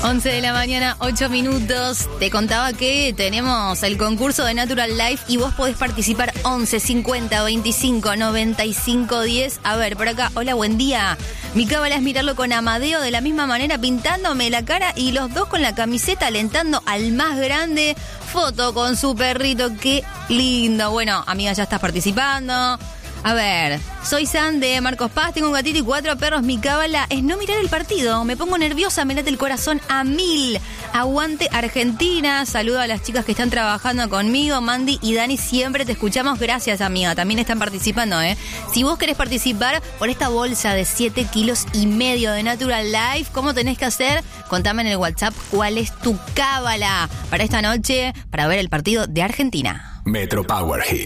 11 de la mañana, 8 minutos. Te contaba que tenemos el concurso de Natural Life y vos podés participar 11 50 25 95 10. A ver, por acá, hola, buen día. Mi cábala es mirarlo con Amadeo de la misma manera, pintándome la cara y los dos con la camiseta alentando al más grande. Foto con su perrito, qué lindo. Bueno, amiga, ya estás participando. A ver, soy San de Marcos Paz, tengo un gatito y 4 perros. Mi cábala es no mirar el partido. Me pongo nerviosa, me late el corazón a 1000. Aguante Argentina. Saludo a las chicas que están trabajando conmigo. Mandy y Dani, siempre te escuchamos. Gracias, amiga. También están participando, ¿eh? Si vos querés participar por esta bolsa de 7,5 kilos de Natural Life, ¿cómo tenés que hacer? Contame en el WhatsApp cuál es tu cábala para esta noche, para ver el partido de Argentina. Metro Power Hit.